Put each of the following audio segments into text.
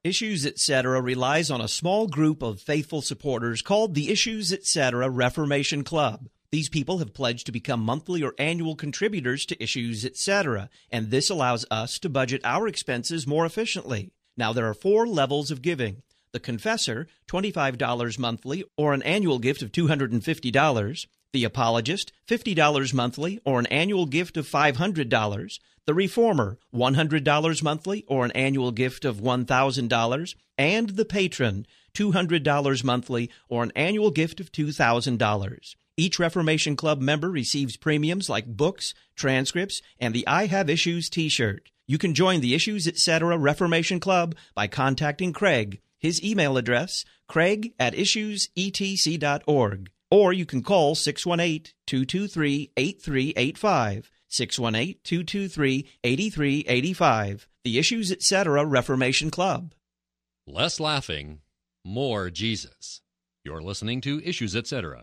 Issues Etc. relies on a small group of faithful supporters called the Issues Etc. Reformation Club. These people have pledged to become monthly or annual contributors to Issues Etc., and this allows us to budget our expenses more efficiently. Now, there are 4 levels of giving. The Confessor, $25 monthly or an annual gift of $250. The Apologist, $50 monthly or an annual gift of $500. The Reformer, $100 monthly or an annual gift of $1,000. And the Patron, $200 monthly or an annual gift of $2,000. Each Reformation Club member receives premiums like books, transcripts, and the I Have Issues t-shirt. You can join the Issues Etc. Reformation Club by contacting Craig. His email address, craig@issuesetc.org. Or you can call 618-223-8385, 618-223-8385, the Issues Etc. Reformation Club. Less laughing, more Jesus. You're listening to Issues Etc.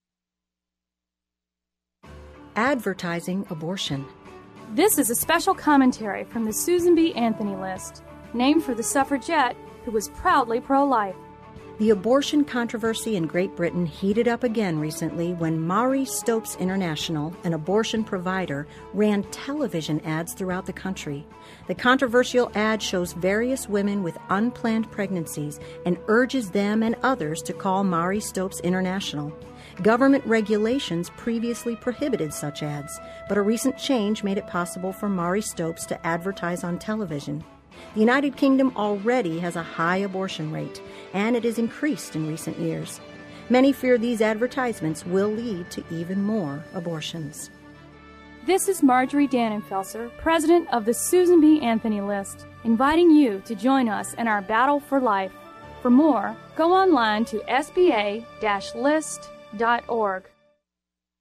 Advertising abortion. This is a special commentary from the Susan B. Anthony List, named for the suffragette who was proudly pro-life. The abortion controversy in Great Britain heated up again recently when Marie Stopes International, an abortion provider, ran television ads throughout the country. The controversial ad shows various women with unplanned pregnancies and urges them and others to call Marie Stopes International. Government regulations previously prohibited such ads, but a recent change made it possible for Marie Stopes to advertise on television. The United Kingdom already has a high abortion rate, and it has increased in recent years. Many fear these advertisements will lead to even more abortions. This is Marjorie Dannenfelser, president of the Susan B. Anthony List, inviting you to join us in our battle for life. For more, go online to sba-list.org.